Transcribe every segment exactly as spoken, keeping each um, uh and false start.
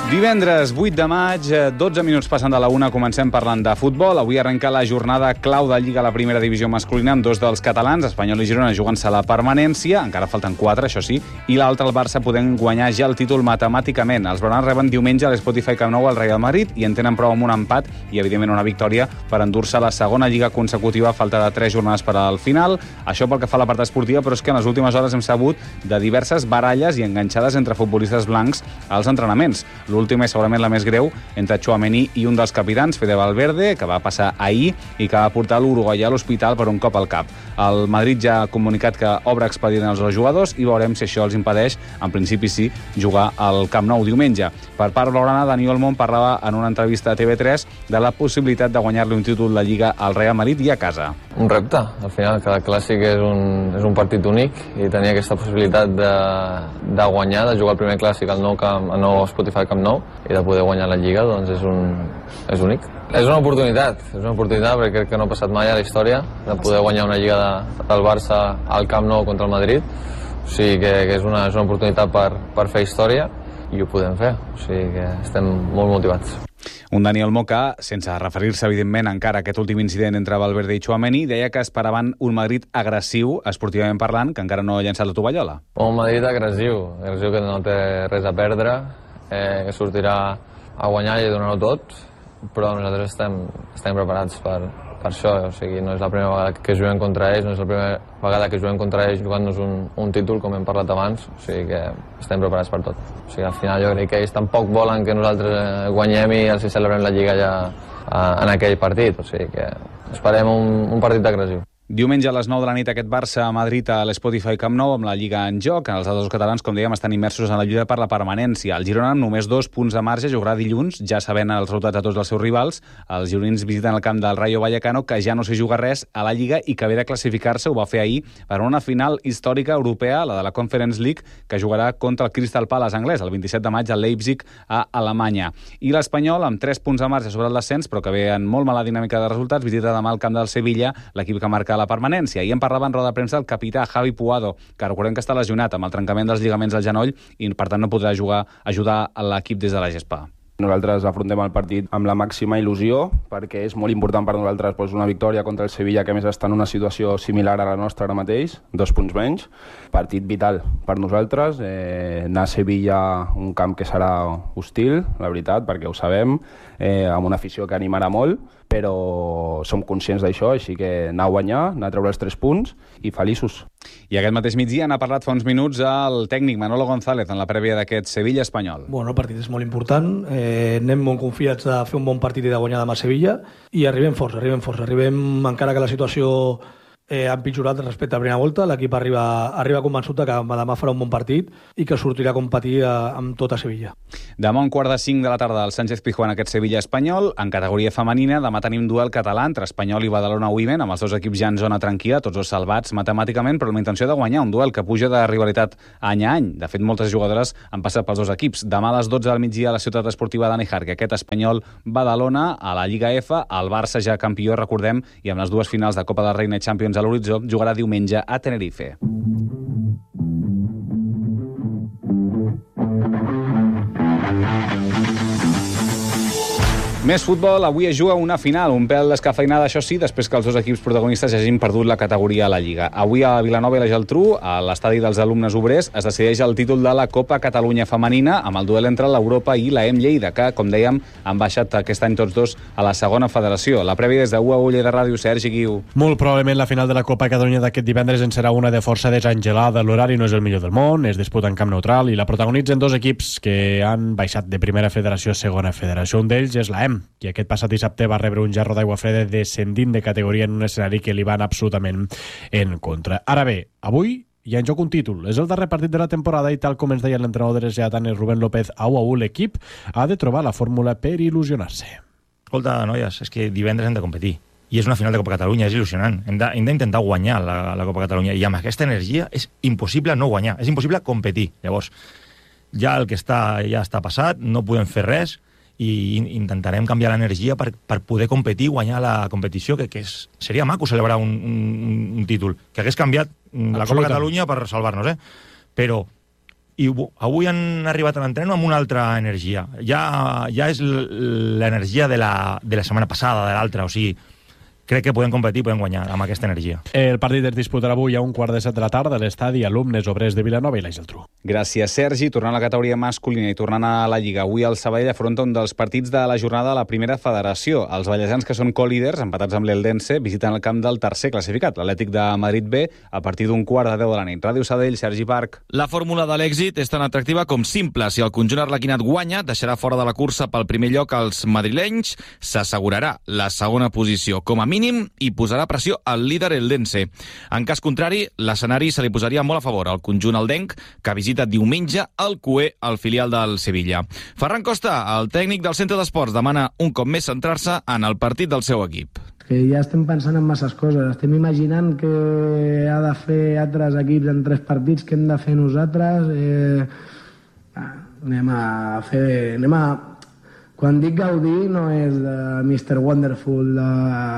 Divendres vuit de maig, dotze minuts passant de la una, comencem parlant de futbol. Avui arrenca la jornada clau de Lliga a la primera divisió masculina amb dos dels catalans, Espanyol i Girona, jugant-se la permanència. Encara falten quatre, això sí. I l'altre, el Barça, podent guanyar ja el títol matemàticament. Els blaugrans reben diumenge a l'Spotify Camp Nou al Real Madrid i en tenen prou amb un empat i, evidentment, una victòria per endur-se la segona Lliga consecutiva a falta de tres jornades per al final. Això pel que fa a la part esportiva, però és que en les últimes hores hem sabut de diverses baralles i enganxades entre futbolistes blancs als entrenaments. L'última és segurament la més greu entre Tchouaméni i un dels capitans, Fede Valverde, que va passar ahir i que va portar l'uruguaià a l'hospital per un cop al cap. El Madrid ja ha comunicat que obre expedient als dos jugadors i veurem si això els impedeix, en principi sí, jugar al Camp Nou diumenge. Per part blaugrana, Dani Olmo parlava en una entrevista a T V tres de la possibilitat de guanyar-li un títol de Lliga al Real Madrid i a casa. Un repte. Al final, cada clàssic és un, és un partit únic i tenir aquesta possibilitat de, de guanyar, de jugar el primer clàssic al nou, camp, al nou Spotify Camp Nou i de poder guanyar la Lliga, doncs és, un, és únic. És una oportunitat, és una oportunitat perquè crec que no ha passat mai a la història de poder guanyar una Lliga de, del Barça al Camp Nou contra el Madrid. O sigui que, que és, una, és una oportunitat per, per fer història i ho podem fer. O sigui que estem molt motivats. Un Dani Olmo que, sense referir-se evidentment encara a aquest últim incident entre Valverde i Tchouaméni, deia que esperaven un Madrid agressiu, esportivament parlant, que encara no ha llançat la tovallola. Un Madrid agressiu, agressiu que no té res a perdre, eh, que sortirà a guanyar i a donar-ho tot, però nosaltres estem, estem preparats per, per això. O sigui, no és la primera vegada que juguem contra ells, no és la primera vegada que juguem contra ells jugant-nos un, un títol, com hem parlat abans, o sigui que estem preparats per tot. O sigui, al final jo crec que ells tampoc volen que nosaltres guanyem i els celebrem la Lliga ja en aquell partit, o sigui que esperem un, un partit agressiu. Diumenge a les nou de la nit aquest Barça a Madrid a l'Spotify Camp Nou amb la Lliga en joc. Els altres catalans, com dèiem, estan immersos en la lluita per la permanència. El Girona, amb només dos punts de marge, jugarà dilluns, ja sabent els resultats de tots els seus rivals. Els gironins visiten el camp del Rayo Vallecano, que ja no s'hi juga res a la Lliga i que ve de classificar-se, ho va fer ahir, per una final històrica europea, la de la Conference League, que jugarà contra el Crystal Palace anglès, el vint-i-set de maig a Leipzig, a Alemanya. I l'Espanyol, amb tres punts de marge sobre el descens, però que ve en molt mala dinàmica de resultats, visita demà el camp del Sevilla, l'equip que marca la permanència. I en parlava en roda de premsa el capità Javi Puado, que recordem que està lesionat amb el trencament dels lligaments del genoll i per tant no podrà jugar ajudar a l'equip des de la gespa. Nosaltres afrontem el partit amb la màxima il·lusió perquè és molt important per nosaltres doncs, una victòria contra el Sevilla, que a més està en una situació similar a la nostra ara mateix, dos punts menys. Partit vital per nosaltres, eh, anar a Sevilla, un camp que serà hostil, la veritat, perquè ho sabem, eh, amb una afició que animarà molt, però som conscients d'això, així que anar a guanyar, anar a treure els tres punts i feliços. I aquest mateix migdia n'ha parlat fa uns minuts el tècnic Manolo González en la prèvia d'aquest Sevilla-Espanyol. Bueno, el partit és molt important, eh, anem molt confiats de fer un bon partit i de guanyar demà a Sevilla i arribem forts, arribem forts, arribem encara que la situació eh, ha empitjorat respecte a la primera volta, l'equip arriba, arriba convençut que demà farà un bon partit i que sortirà a competir a, amb tota Sevilla. Demà un quart de cinc de la tarda al Sánchez Pizjuán aquest Sevilla-Espanyol. En categoria femenina, demà tenim duel català entre Espanyol i Badalona Women, amb els dos equips ja en zona tranquil·la, tots dos salvats matemàticament, però amb la intenció de guanyar un duel que puja de rivalitat any a any. De fet, moltes jugadores han passat pels dos equips. Demà a les dotze del migdia a la ciutat esportiva de Níjar, que aquest Espanyol-Badalona a la Lliga F, el Barça ja campió, recordem, i amb les dues finals de Copa del Reina i Champions a l'horitzó, jugarà diumenge a Tenerife. Més futbol, avui es juga una final, un pèl descafeinada, això sí, després que els dos equips protagonistes hagin perdut la categoria a la Lliga. Avui a Vilanova i la Geltrú, a l'estadi dels alumnes obrers, es decideix el títol de la Copa Catalunya Femenina amb el duel entre l'Europa i la E M Lleida, que, com dèiem, han baixat aquest any tots dos a la segona federació. La prèvia des de U A U Lleida Ràdio, Sergi Guiu. Molt probablement la final de la Copa Catalunya d'aquest divendres en serà una de força desangelada. L'horari no és el millor del món, es disputa en camp neutral i la protagonitzen dos equips que han baixat de primera federació a segona federació. Un d'ells és la E M, i aquest passat dissabte va rebre un jarro d'aigua freda descendint de categoria en un escenari que li van absolutament en contra. Ara bé, avui hi ha en joc un títol. És el darrer partit de la temporada i tal com ens deia l'entrenador de les llevatanes Rubén López a U A U, l'equip ha de trobar la fórmula per il·lusionar-se. Escolta, noies, és que divendres hem de competir. I és una final de Copa Catalunya, és il·lusionant. Hem d'intentar guanyar la, la Copa Catalunya i amb aquesta energia és impossible no guanyar, és impossible competir. Llavors, ja el que està ja està passat, no podem fer res, i intentarem canviar l'energia per, per poder competir i guanyar la competició, que, que és, seria maco celebrar un, un, un títol, que hagués canviat la Copa Catalunya per salvar-nos, eh? Però i avui han arribat a l'entreno amb una altra energia. Ja, ja és l'energia de la, de la setmana passada, de l'altra, o sigui, crec que podem competir, podem guanyar amb aquesta energia. El partit es disputarà avui a un quart de set de la tarda a l'estadi Alumnes Obrers de Vilanova i la Geltrú. Gràcies, Sergi. Tornant a la categoria masculina i tornant a la Lliga, avui el Sabadell afronta un dels partits de la jornada de la primera federació. Els ballesans, que són co-líders, empatats amb l'Eldense, visiten el camp del tercer classificat, l'Atlètic de Madrid B, a partir d'un quart de deu de la nit. Ràdio Sabadell, Sergi Parc. La fórmula de l'èxit és tan atractiva com simple. Si el conjunt arlequinat guanya, deixarà fora de la cursa pel primer lloc els madrilenys, s'assegurarà la segona posició com a mínim i posarà pressió al líder Eldense. En cas contrari, l'escenari se li posaria molt a favor al conjunt aldenc, que visita diumenge el Q E, el filial del Sevilla. Ferran Costa, el tècnic del Centre d'Esports, demana un cop més centrar-se en el partit del seu equip. Que ja estem pensant en masses coses. Estem imaginant que ha de fer altres equips en tres partits que hem de fer nosaltres. Eh, anem a fer... Anem a... Quan dic gaudir no és de mister Wonderful, de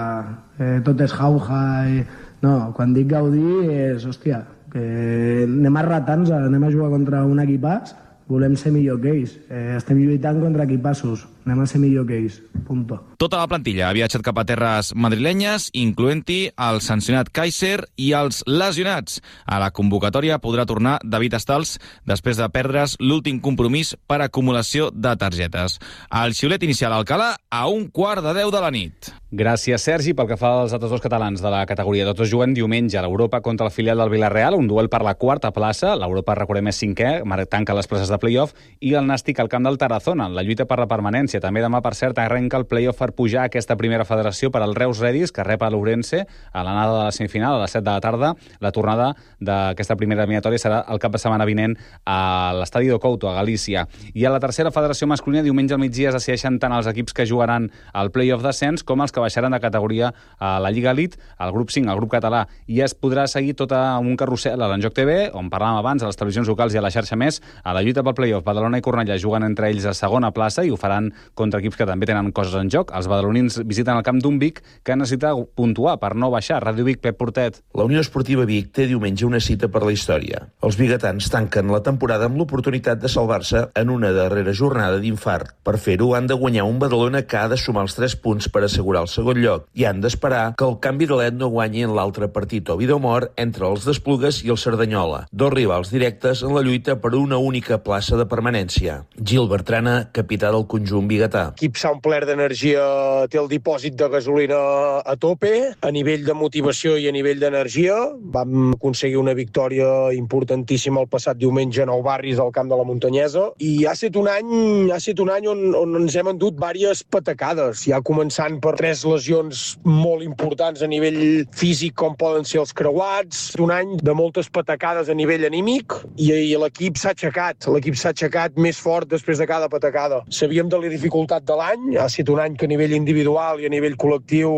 eh, tot és jauja... I... No, quan dic gaudir és, hòstia, que anem a retar-nos, anem a jugar contra un equipàs, volem ser millor que ells. Eh, estem lluitant contra equipassos, anem a ser millor que ells, punto. Tota la plantilla ha viatjat cap a terres madrilenyes, incloent-hi el sancionat Kaiser i els lesionats. A la convocatòria podrà tornar David Estals després de perdre's l'últim compromís per acumulació de targetes. El xiulet inicial a Alcalà a un quart de deu de la nit. Gràcies, Sergi. Pel que fa als altres dos catalans de la categoria, tots dos juguen diumenge a l'Europa contra el filial del Villarreal, un duel per la quarta plaça. L'Europa, recordem, és cinquè, tanca les places de play-off, i el Nàstic al camp del Tarazona, en la lluita per la permanència. També demà, per cert, arrenca el play-off per pujar a aquesta primera federació per al Reus Redis, que rep a l'Ourense a l'anada de la semifinal a les set de la tarda. La tornada d'aquesta primera eliminatòria serà el cap de setmana vinent a l'estadi do Couto, a Galícia. I a la tercera federació masculina, diumenge al migdia es decideixen tant els equips que jugaran al play-off d'ascens com els que baixaran de categoria a la Lliga Elite, al grup cinc, al grup català. I es podrà seguir tot un carrusel a l'Enjoc T V, on parlàvem abans, a les televisions locals i a la xarxa més, a la lluita pel play-off. Badalona i Cornellà juguen entre ells a segona plaça i ho faran contra equips que també tenen coses en joc. Els badalonins visiten el camp d'un Vic que necessita puntuar per no baixar. Ràdio Vic, Pep Portet. La Unió Esportiva Vic té diumenge una cita per la història. Els biguetans tanquen la temporada amb l'oportunitat de salvar-se en una darrera jornada d'infart. Per fer-ho han de guanyar un Badalona que ha de sumar els tres punts per assegurar el segon lloc i han d'esperar que el canvi de led no guanyi en l'altre partit o vida o mort entre els d'Esplugues i el Cerdanyola, dos rivals directes en la lluita per una única plaça de permanència. Gil Bertrana, capità del conjunt biguetà. L'equip s'ha omplert d'energia, té el dipòsit de gasolina a tope, a nivell de motivació i a nivell d'energia. Vam aconseguir una victòria importantíssima el passat diumenge a Nou Barris al camp de la Muntanyesa i ha estat un any, ha estat un any on, on ens hem endut diverses patacades, ja començant per tres lesions molt importants a nivell físic com poden ser els creuats, un any de moltes patacades a nivell anímic i, i l'equip s'ha aixecat, l'equip s'ha aixecat més fort després de cada patacada. Sabíem de la dificultat de l'any, ha estat un any que a nivell individual i a nivell col·lectiu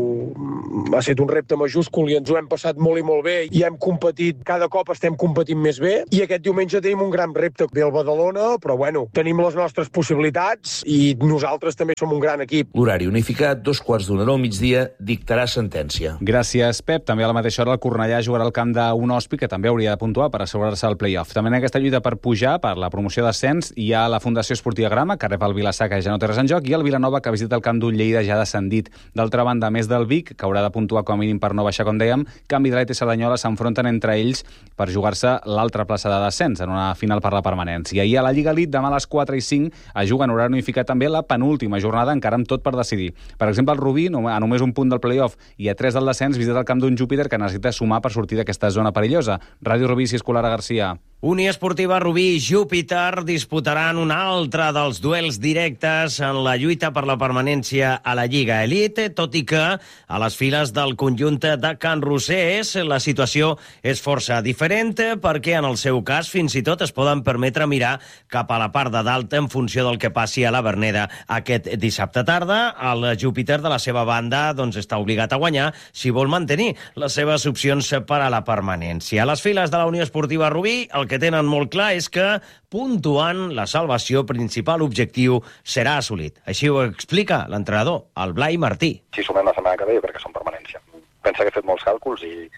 ha estat un repte majúscul i ens ho hem passat molt i molt bé i hem competit, cada cop estem competint més bé i aquest diumenge tenim un gran repte ve el Badalona, però bueno, tenim les nostres possibilitats i nosaltres també som un gran equip. L'horari unificat, dos quarts d'una del migdia, dictarà sentència. Gràcies, Pep. També a la mateixa hora el Cornellà jugarà al camp d'un Hospi que també hauria de puntuar per assegurar-se el play-off. També en aquesta lluita per pujar, per la promoció d'ascens, hi ha la Fundació Esportiva Grama, que rep el Vilassar, que ja no té res en joc, i el Vilanova, que visita el camp d'un Lleida ja descendit. D'altra banda, a més del Vic, que haurà de puntuar com a mínim per no baixar, com dèiem, Can Vidralet i Cerdanyola s'enfronten entre ells per jugar-se l'altra plaça de descens en una final per la permanència. I a la Lliga Elite, demà a les quatre i cinc, es juga en horari unificat també la penúltima jornada, encara amb tot per decidir. Per exemple, el Rubí, a només un punt del play-off i a tres del descens, visita el camp d'un Júpiter que necessita sumar per sortir d'aquesta zona perillosa. Ràdio Rubí, si Escolar a Garcia. Unió Esportiva Rubí i Júpiter disputaran un altre dels duels directes en la lluita per la permanència a la Lliga Elite, tot i que a les files del conjunt de Can Rosés la situació és força diferent perquè en el seu cas fins i tot es poden permetre mirar cap a la part de dalt en funció del que passi a la Verneda aquest dissabte tarda. El Júpiter, de la seva banda, doncs està obligat a guanyar si vol mantenir les seves opcions per a la permanència. A les files de la Unió Esportiva Rubí, el que tenen molt clar és que puntuant la salvació principal objectiu serà assolit. Així ho explica l'entrenador, el Blai Martí. Si sumem la setmana que ve, perquè som permanència. Pensa que he fet molts càlculs i,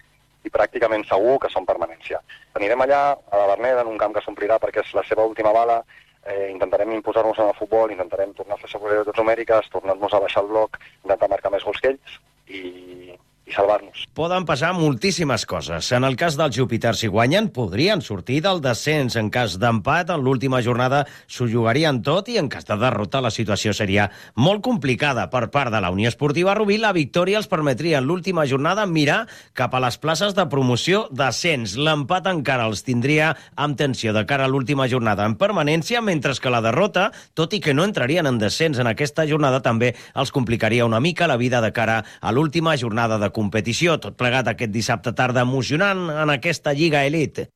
i pràcticament segur que són permanència. Anirem allà, a la Verneda, en un camp que s'omplirà perquè és la seva última bala, eh, intentarem imposar-nos en el futbol, intentarem tornar a fer superioritats numèriques, tornar-nos a baixar el bloc, intentar marcar més gols que ells i... i salvar-nos. Poden passar moltíssimes coses. En el cas dels Júpiter, si guanyen, podrien sortir del descens. En cas d'empat, en l'última jornada s'ho jugarien tot i en cas de derrota la situació seria molt complicada. Per part de la Unió Esportiva Rubí, la victòria els permetria en l'última jornada mirar cap a les places de promoció d'ascens. L'empat encara els tindria amb tensió de cara a l'última jornada en permanència, mentre que la derrota, tot i que no entrarien en descens en aquesta jornada, també els complicaria una mica la vida de cara a l'última jornada de competició. Tot plegat aquest dissabte tarda emocionant en aquesta Lliga Elite.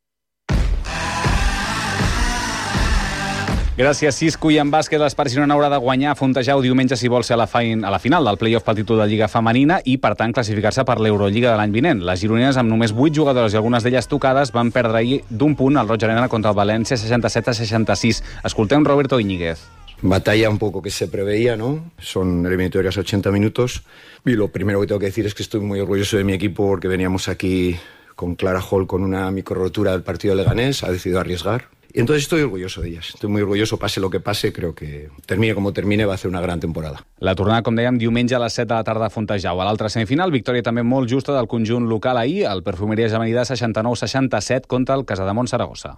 Gràcies, Cisco. I en bàsquet, l'Espart Girona haurà de guanyar a Fontejau diumenge si vol ser a la, fein, a la final del play-off pel títol de Lliga Femenina i, per tant, classificar-se per l'Eurolliga de l'any vinent. Les gironines, amb només vuit jugadores i algunes d'elles tocades, van perdre ahir d'un punt al Roig Arena contra el València, seixanta-set a seixanta-sis. Escoltem Roberto Íñiguez. Batalla un poco que se preveía, ¿no? Son eliminatorias a ochenta minutos y lo primero que tengo que decir es que estoy muy orgulloso de mi equipo porque veníamos aquí con Clara Hall con una micro rotura del partido de Leganés, ha decidido arriesgar y entonces estoy orgulloso de ellas, estoy muy orgulloso, pase lo que pase, creo que termine como termine va a hacer una gran temporada. La tornada, com dèiem, diumenge a les set de la tarda a Fontejau. A l'altra semifinal, victòria també molt justa del conjunt local ahir, el Perfumeria Jamanida seixanta-nou a seixanta-set contra el Casademont Saragossa.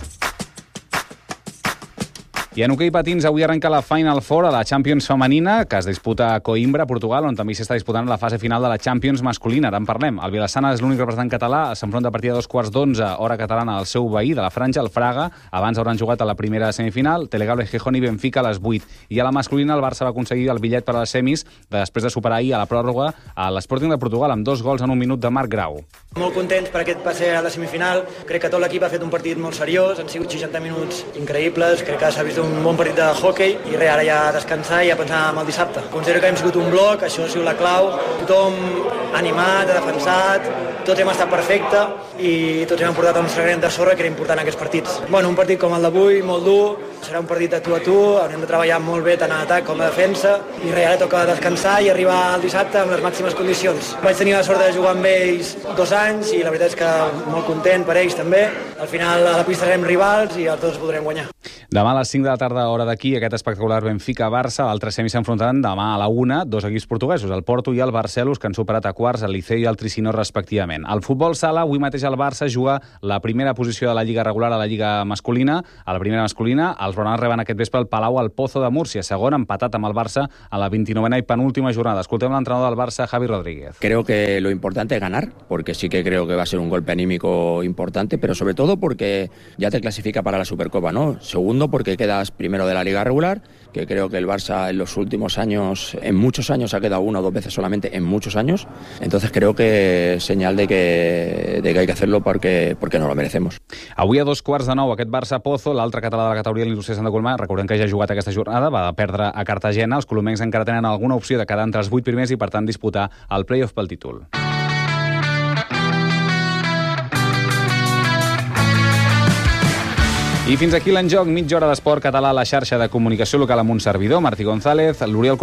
I en hoquei patins avui arrenca la Final Four a la Champions femenina, que es disputa a Coimbra, Portugal, on també s'està disputant la fase final de la Champions masculina. Ara en parlem. El Vilassana és l'únic representant català, s'enfronta a partir de dos quarts d'onze, hora catalana, al seu veí de la franja, el Fraga. Abans hauran jugat a la primera semifinal, Telegable, Gijón i Benfica a les vuit. I a la masculina el Barça va aconseguir el bitllet per a les semis després de superar ahir a la pròrroga a l'Sporting de Portugal amb dos gols en un minut de Marc Grau. Molt contents per aquest passe a la semifinal. Crec que tot l'equip ha fet un partit molt seriós, han sigut seixanta minuts increïbles, crec que s'ha vist un bon partit de hockey i res, ara ja a descansar i a pensar en el dissabte. Considero que hem sigut un bloc, això ha sigut la clau, tothom animat, ha defensat, tots hem estat perfecte i tots hem portat el nostre granet de sorra, que era important en aquests partits. Bueno, un partit com el d'avui, molt dur, serà un partit de tu a tu, haurem de treballar molt bé tant a atac com a defensa i res, ara toca descansar i arribar al dissabte amb les màximes condicions. Vaig tenir la sort de jugar amb ells dos anys i la veritat és que molt content per ells també. Al final a la pista serem rivals i tots voldrem guanyar. Demà a les cinc de la tarda, hora d'aquí, aquest espectacular Benfica-Barça. L'altre semi s'enfrontaran demà a la una, dos equips portuguesos, el Porto i el Barcelos, que han superat a quarts el Liceo i el Tricinó respectivament. Al futbol sala, avui mateix el Barça juga la primera posició de la Lliga regular a la Lliga masculina. A la primera masculina, els bronals reben aquest vespre el Palau al Pozo de Múrcia, segon, empatat amb el Barça a la vint-i-novena i penúltima jornada. Escoltem l'entrenador del Barça, Javi Rodríguez. Creo que lo importante es ganar, porque sí que creo que va a ser un golpe anímico importante, pero sobre todo porque ya te clasifica para la Supercopa, ¿no? Segundo, porque quedas primero de la Liga regular, que creo que el Barça en los últimos años, en muchos años ha quedado una o dos veces solamente, en muchos años. Entonces creo que es señal de que, de que hay que hacerlo porque, porque no lo merecemos. Avui a dos quarts de nou aquest Barça-Pozo, l'altre català de la categoria, l'Indústria Santa Coloma, recordem que ja ha jugat aquesta jornada, va perdre a Cartagena. Els colomencs encara tenen alguna opció de quedar entre els vuit primers i per tant disputar el play-off pel títol. I fins aquí l'enjoc, mitja hora d'esport català a la xarxa de comunicació local amb un servidor, Martí González, l'Oriol